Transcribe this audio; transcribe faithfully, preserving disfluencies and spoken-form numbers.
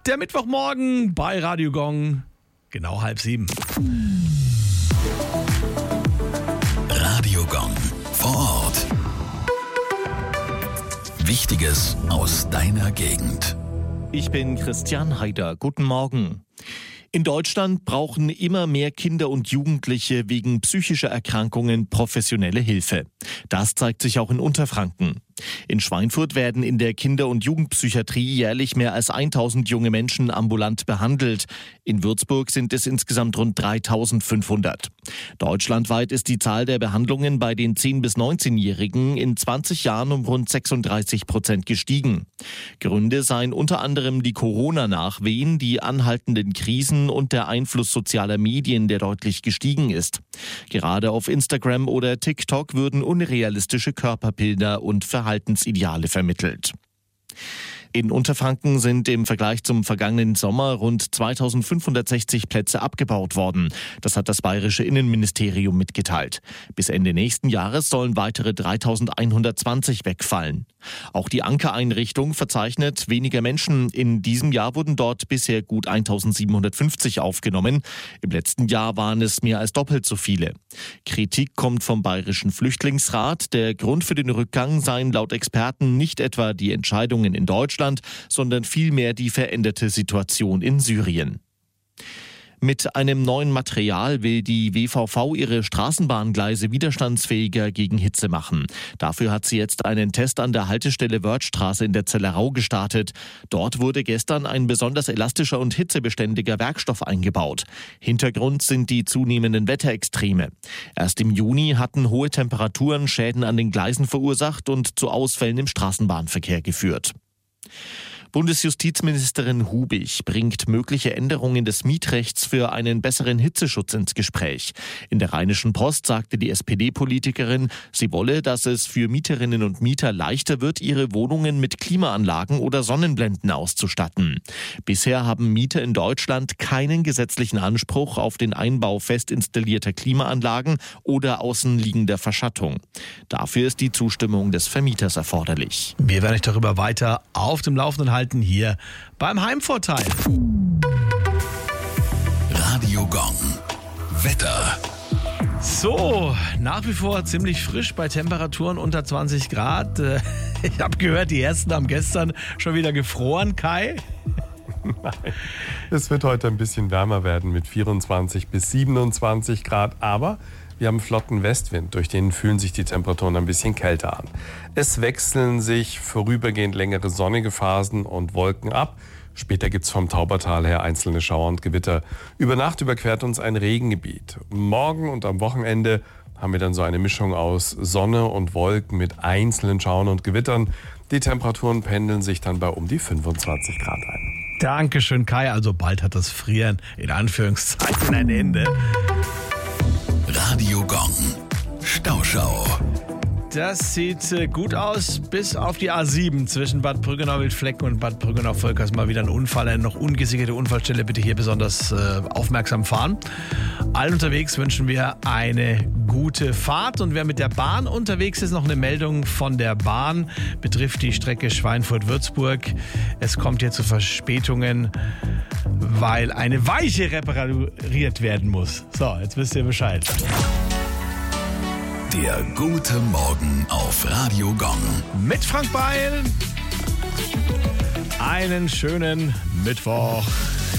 Der Mittwochmorgen bei Radio Gong, genau halb sieben. Radio Gong vor Ort. Wichtiges aus deiner Gegend. Ich bin Christian Haider. Guten Morgen. In Deutschland brauchen immer mehr Kinder und Jugendliche wegen psychischer Erkrankungen professionelle Hilfe. Das zeigt sich auch in Unterfranken. In Schweinfurt werden in der Kinder- und Jugendpsychiatrie jährlich mehr als tausend junge Menschen ambulant behandelt. In Würzburg sind es insgesamt rund dreitausendfünfhundert. Deutschlandweit ist die Zahl der Behandlungen bei den zehn- bis neunzehnjährigen in zwanzig Jahren um rund sechsunddreißig Prozent gestiegen. Gründe seien unter anderem die Corona-Nachwehen, die anhaltenden Krisen und der Einfluss sozialer Medien, der deutlich gestiegen ist. Gerade auf Instagram oder TikTok würden unrealistische Körperbilder und Verhaltensideale vermittelt. In Unterfranken sind im Vergleich zum vergangenen Sommer rund zweitausendfünfhundertsechzig Plätze abgebaut worden. Das hat das bayerische Innenministerium mitgeteilt. Bis Ende nächsten Jahres sollen weitere dreitausendeinhundertzwanzig wegfallen. Auch die Anker-Einrichtung verzeichnet weniger Menschen. In diesem Jahr wurden dort bisher gut eintausendsiebenhundertfünfzig aufgenommen. Im letzten Jahr waren es mehr als doppelt so viele. Kritik kommt vom Bayerischen Flüchtlingsrat. Der Grund für den Rückgang seien laut Experten nicht etwa die Entscheidungen in Deutschland, sondern vielmehr die veränderte Situation in Syrien. Mit einem neuen Material will die W V V ihre Straßenbahngleise widerstandsfähiger gegen Hitze machen. Dafür hat sie jetzt einen Test an der Haltestelle Wörthstraße in der Zellerau gestartet. Dort wurde gestern ein besonders elastischer und hitzebeständiger Werkstoff eingebaut. Hintergrund sind die zunehmenden Wetterextreme. Erst im Juni hatten hohe Temperaturen Schäden an den Gleisen verursacht und zu Ausfällen im Straßenbahnverkehr geführt. Bundesjustizministerin Hubig bringt mögliche Änderungen des Mietrechts für einen besseren Hitzeschutz ins Gespräch. In der Rheinischen Post sagte die S P D-Politikerin, sie wolle, dass es für Mieterinnen und Mieter leichter wird, ihre Wohnungen mit Klimaanlagen oder Sonnenblenden auszustatten. Bisher haben Mieter in Deutschland keinen gesetzlichen Anspruch auf den Einbau fest installierter Klimaanlagen oder außenliegender Verschattung. Dafür ist die Zustimmung des Vermieters erforderlich. Wir werden euch darüber weiter auf dem Laufenden halten hier beim Heimvorteil. Radio Gong. Wetter. So, nach wie vor ziemlich frisch bei Temperaturen unter zwanzig Grad. Ich habe gehört, die ersten haben gestern schon wieder gefroren, Kai. Nein, es wird heute ein bisschen wärmer werden mit vierundzwanzig bis siebenundzwanzig Grad, aber wir haben flotten Westwind, durch den fühlen sich die Temperaturen ein bisschen kälter an. Es wechseln sich vorübergehend längere sonnige Phasen und Wolken ab. Später gibt es vom Taubertal her einzelne Schauer und Gewitter. Über Nacht überquert uns ein Regengebiet. Morgen und am Wochenende haben wir dann so eine Mischung aus Sonne und Wolken mit einzelnen Schauern und Gewittern. Die Temperaturen pendeln sich dann bei um die fünfundzwanzig Grad ein. Dankeschön, Kai. Also bald hat das Frieren in Anführungszeichen ein Ende. Radio Gong. Stauschau. Das sieht äh, gut aus, bis auf die A sieben zwischen Bad Brüggenau-Wildflecken und Bad Brüggenau-Volkers. Mal wieder ein Unfall, eine noch ungesicherte Unfallstelle. Bitte hier besonders äh, aufmerksam fahren. Allen unterwegs wünschen wir eine gute Fahrt. Und wer mit der Bahn unterwegs ist, noch eine Meldung von der Bahn. Betrifft die Strecke Schweinfurt-Würzburg. Es kommt hier zu Verspätungen, weil eine Weiche repariert werden muss. So, jetzt wisst ihr Bescheid. Der gute Morgen auf Radio Gong. Mit Frank Beil. Einen schönen Mittwoch.